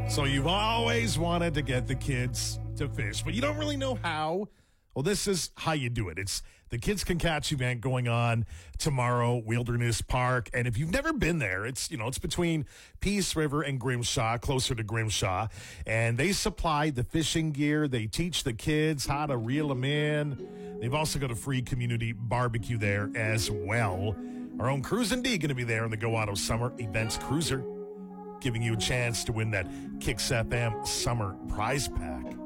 So you've always wanted to get the kids to fish, but you don't really know how. Well, this is how you do it. It's the Kids Can Catch event going on tomorrow, Wilderness Park. And if you've never been there, it's between Peace River and Grimshaw, closer to Grimshaw. And they supply the fishing gear. They teach the kids how to reel them in. They've also got a free community barbecue there as well. Our own Cruisin' D going to be there in the Go Auto Summer Events Cruiser, giving you a chance to win that Kicks FM Summer Prize Pack.